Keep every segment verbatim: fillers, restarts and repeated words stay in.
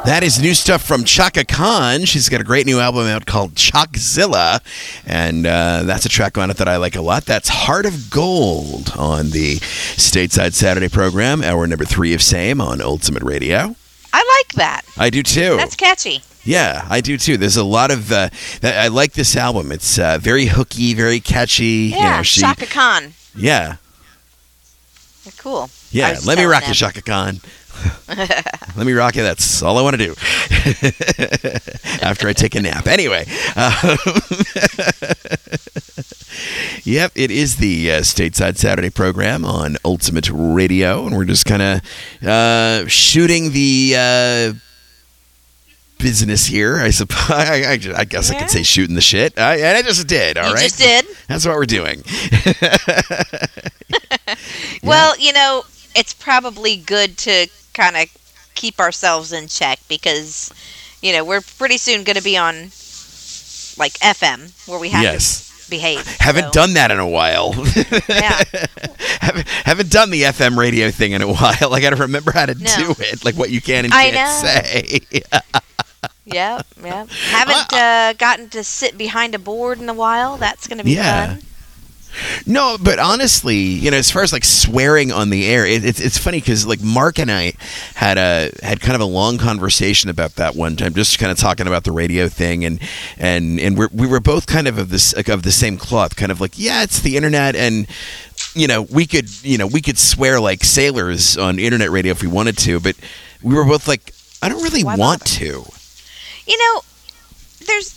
That is new stuff from Chaka Khan. She's got a great new album out called Chockzilla, and uh, that's a track on it that I like a lot. That's Heart of Gold on the Stateside Saturday program, hour number three of Same on Ultimate Radio. I like that. I do too. That's catchy. Yeah, I do too. There's a lot of. Uh, I like this album. It's uh, very hooky, very catchy. Yeah, you know, she, Chaka Khan. Yeah. Cool. Yeah, let me rock you, Chaka Khan. Let me rock you. That's all I want to do after I take a nap. Anyway. Um, yep, it is the uh, Stateside Saturday program on Ultimate Radio, and we're just kind of uh, shooting the uh, business here. I suppose. I, I, I guess yeah. I could say shooting the shit. I, and I just did. All you right. just did. That's what we're doing. Well, you know, it's probably good to kind of keep ourselves in check because, you know, we're pretty soon going to be on, like, F M, where we have yes. to behave. Haven't so. done that in a while. Yeah. haven't, haven't done the F M radio thing in a while. I got to remember how to no. do it, like what you can and I can't know. say. Yeah, yeah. Haven't uh, gotten to sit behind a board in a while. That's going to be yeah. fun. No, but honestly, you know, as far as like swearing on the air, it, it's it's funny because like Mark and I had a had kind of a long conversation about that one time, just kind of talking about the radio thing, and and and we're, we were both kind of of this of the same cloth, kind of like, yeah, it's the internet, and you know, we could you know we could swear like sailors on internet radio if we wanted to, but we were both like, I don't really Why want bother? to. You know, there's.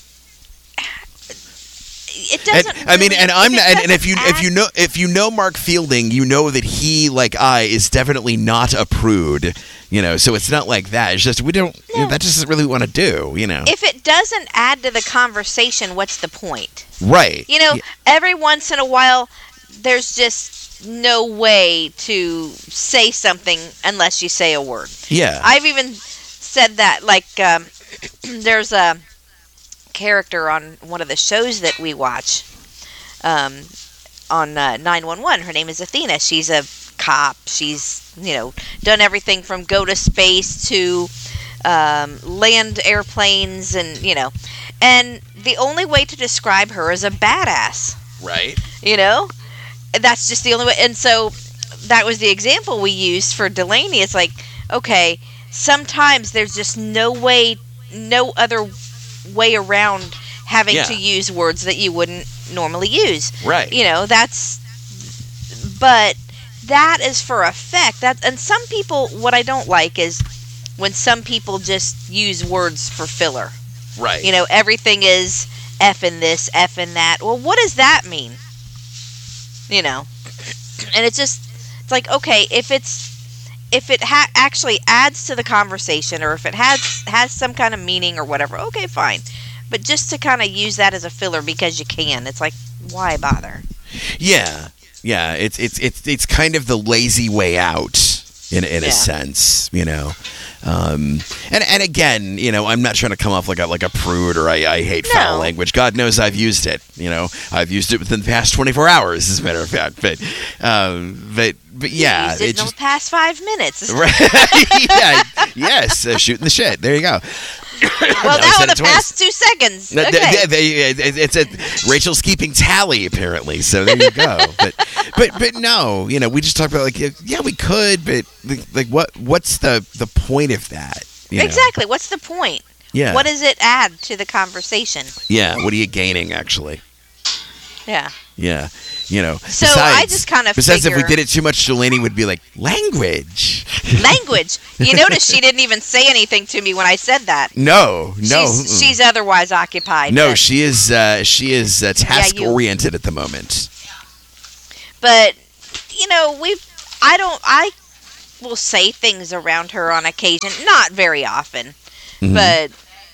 It doesn't. And, I mean, really, and I'm if and, and if you add, if you know if you know Mark Fielding, you know that he, like I, is definitely not a prude. You know, so it's not like that. It's just we don't. No. You know, that just isn't really want to do. You know, if it doesn't add to the conversation, what's the point? right? You know, yeah. every once in a while, there's just no way to say something unless you say a word. Yeah, I've even said that. Like, um, there's a character on one of the shows that we watch um, on uh, nine one one. Her name is Athena. She's a cop. She's, you know, done everything from go to space to um, land airplanes and, you know. And the only way to describe her is a badass. right. You know? That's just the only way. And so that was the example we used for Delaney. It's like, okay, sometimes there's just no way, no other way around having yeah. to use words that you wouldn't normally use. Right. You know, that's, but that is for effect. That, and some people, what I don't like is when some people just use words for filler. Right. You know, everything is F in this, F in that. Well, what does that mean? You know, and it's just, it's like, okay, if it's, if it ha- actually adds to the conversation, or if it has has some kind of meaning or whatever, okay, fine. But just to kind of use that as a filler because you can, it's like, why bother? Yeah, yeah. It's it's it's it's kind of the lazy way out in in Yeah. a sense, you know. Um, and and again, you know, I'm not trying to come off like a like a prude or I, I hate foul No. language. God knows I've used it. You know, I've used it within the past twenty-four hours, as a matter of fact. But um, but but yeah, You used it, it in just the past five minutes. right. yeah, yes, uh, shooting the shit. There you go. Well, No, now said in the it twice. past two seconds. No, Okay. they- they- they- it's a Rachel's keeping tally apparently, so there you go. but but but no, you know, we just talked about like yeah, we could, but like what what's the the point of that? You know? Exactly. What's the point? Yeah. What does it add to the conversation? Yeah. What are you gaining actually? Yeah. Yeah. You know. So besides, I just kind of besides figure, if we did it too much, Delaney would be like language. language. You notice she didn't even say anything to me when I said that. No. No. She's, mm-mm. she's otherwise occupied. no. but- She is. Uh, she is uh, task you- oriented at the moment. But, you know, we've, I don't, I will say things around her on occasion, not very often, Mhm. but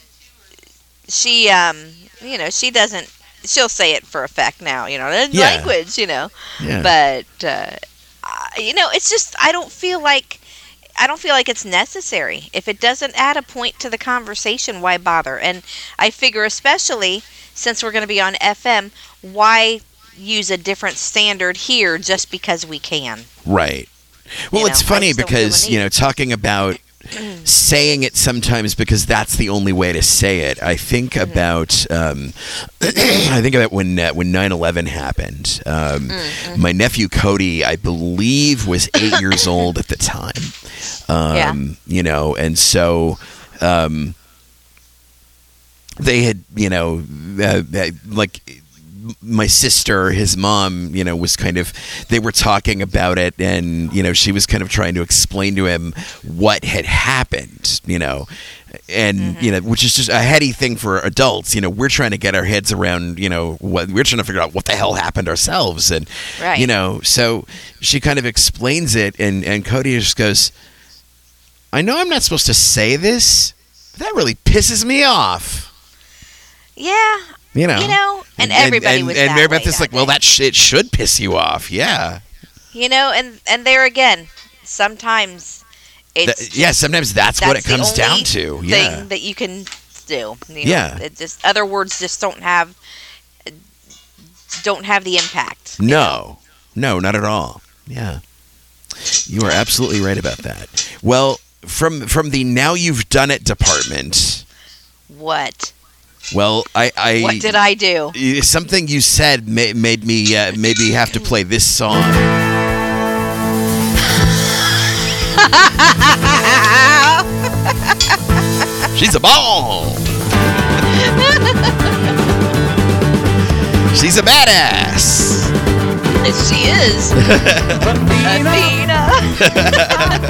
she, um, you know, she doesn't, she'll say it for effect now, you know, Yeah. language, you know, Yeah. but, uh, I- you know, it's just, I don't feel like, I don't feel like it's necessary. If it doesn't add a point to the conversation, why bother? And I figure, especially since we're going to be on F M, why use a different standard here just because we can? Right. Well, You it's know, I funny just don't feel the because, you need. know, talking about saying it sometimes because that's the only way to say it. I think mm-hmm. about um, I think about when uh, when nine eleven happened. Um, mm-hmm. My nephew Cody, I believe, was eight years old at the time. Um, yeah. You know, and so. Um, they had, you know, uh, like my sister, his mom, you know, was kind of, they were talking about it, and, you know, she was kind of trying to explain to him what had happened, you know, and, mm-hmm. you know, which is just a heady thing for adults. You know, we're trying to get our heads around, you know, what we're trying to figure out what the hell happened ourselves. And, right. you know, so she kind of explains it, and, and Cody just goes, I know I'm not supposed to say this, but that really pisses me off. Yeah. You know, you know, and, and everybody and, was and that Mary way Beth is like, that well, day. that shit should piss you off, yeah. You know, and and there again, sometimes it's Th- yeah, sometimes that's, that's what it comes the down only to. Thing Yeah, that you can do. You know, yeah, it just other words just don't have don't have the impact. No, no, not at all. Yeah, you are absolutely right about that. Well, from from the Now You've Done It department. What? Well, I, I what did I do? Something you said ma- made me uh, maybe have to play this song. She's a ball. She's a badass. She is. Athena.